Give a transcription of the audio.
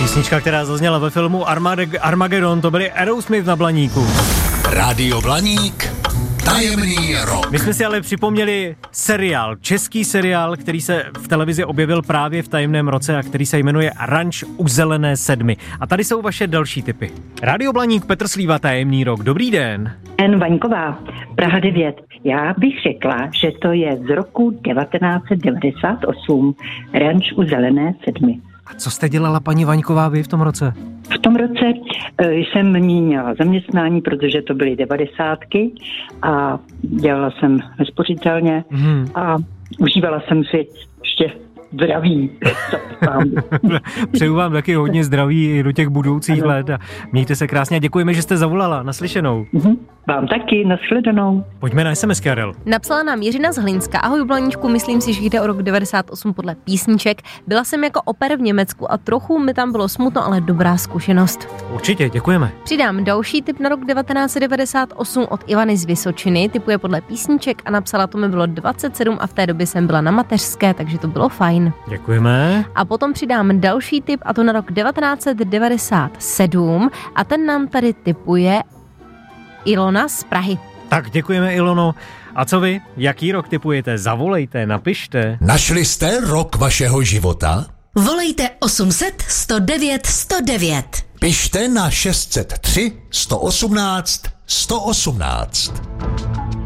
Písnička, která zazněla ve filmu Armageddon, to byly Aerosmith na Blaníku. Rádio Blaník, tajemný rok. My jsme si ale připomněli seriál, český seriál, který se v televizi objevil právě v tajemném roce a který se jmenuje Ranč u Zelené sedmy. A tady jsou vaše další tipy. Rádio Blaník, Petr Slíva, tajemný rok. Dobrý den. Vaňková, Praha 9. Já bych řekla, že to je z roku 1998 Ranč u Zelené sedmy. A co jste dělala, paní Vaňková, vy v tom roce? V tom roce jsem měla zaměstnání, protože to byly 90. a dělala jsem ve spořitelně a užívala jsem si ještě zdraví. Přeju vám taky hodně zdraví do těch budoucích let a mějte se krásně a děkujeme, že jste zavolala. Naslyšenou. Vám taky, nashledanou. Pojďme na SMS, Karel. Napsala nám Jiřina z Hlinska. Ahoj Blaníčku, myslím si, že jde o rok 98 podle písniček. Byla jsem jako oper v Německu a trochu mi tam bylo smutno, ale dobrá zkušenost. Určitě, děkujeme. Přidám další tip na rok 1998 od Ivany z Vysočiny. Tipuje podle písniček a napsala, to mi bylo 27 a v té době jsem byla na mateřské, takže to bylo fajn. Děkujeme. A potom přidám další tip a to na rok 1997 a ten nám tady tipuje Ilona z Prahy. Tak děkujeme, Ilono. A co vy? Jaký rok tipujete? Zavolejte, napište. Našli jste rok vašeho života? Volejte 800 109 109. Pište na 603 118 118.